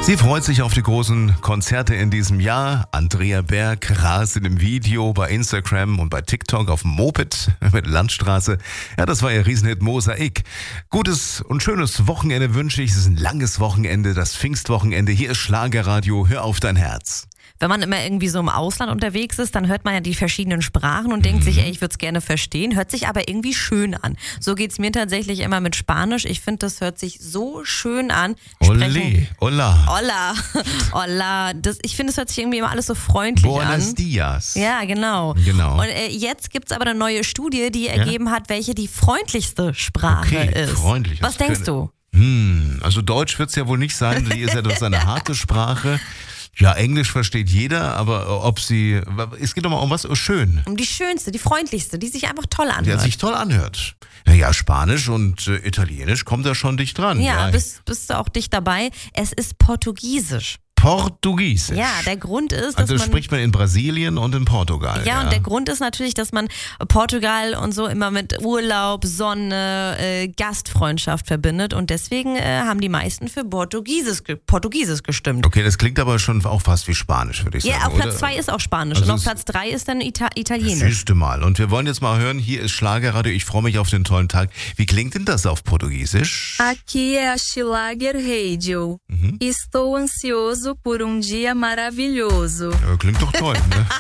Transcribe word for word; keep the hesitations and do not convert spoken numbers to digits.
Sie freut sich auf die großen Konzerte in diesem Jahr. Andrea Berg rast in dem Video bei Instagram und bei TikTok auf dem Moped mit Landstraße. Ja, das war ihr Riesenhit Mosaik. Gutes und schönes Wochenende wünsche ich. Es ist ein langes Wochenende, das Pfingstwochenende. Hier ist Schlagerradio. Hör auf dein Herz. Wenn man immer irgendwie so im Ausland unterwegs ist, dann hört man ja die verschiedenen Sprachen und denkt sich, ey, ich würde es gerne verstehen, hört sich aber irgendwie schön an. So geht's mir tatsächlich immer mit Spanisch. Ich finde, das hört sich so schön an. Olé, hola. Hola, hola. Das, ich finde, es hört sich irgendwie immer alles so freundlich Buenos an. dias. Ja, genau. Genau. Und äh, jetzt gibt's aber eine neue Studie, die ergeben ja? hat, welche die freundlichste Sprache okay, ist. Freundlich. Was denkst können... du? Hm, also Deutsch wird's ja wohl nicht sein, die ist ja doch eine harte Sprache. Ja, Englisch versteht jeder, aber ob sie, es geht doch mal um was, schön. Um die schönste, die freundlichste, die sich einfach toll anhört. Die sich toll anhört. Naja, Spanisch und äh, Italienisch kommt da schon dicht dran. Ja, ja. Bist, bist du auch dicht dabei. Es ist Portugiesisch. Portugiesisch. Ja, der Grund ist, dass also das man... spricht man in Brasilien und in Portugal. Ja, ja, und der Grund ist natürlich, dass man Portugal und so immer mit Urlaub, Sonne, äh, Gastfreundschaft verbindet und deswegen äh, haben die meisten für Portugiesisch, Portugiesisch gestimmt. Okay, das klingt aber schon auch fast wie Spanisch, würde ich sagen. Ja, auf Platz oder? zwei ist auch Spanisch Also und auf Platz drei ist dann Ita- Italienisch. Siehste mal. Und wir wollen jetzt mal hören, hier ist Schlagerradio, ich freue mich auf den tollen Tag. Wie klingt denn das auf Portugiesisch? Aqui é a Schlager Radio. Mhm. Estou ansioso por um dia maravilhoso. Ja, klingt doch toll, ne?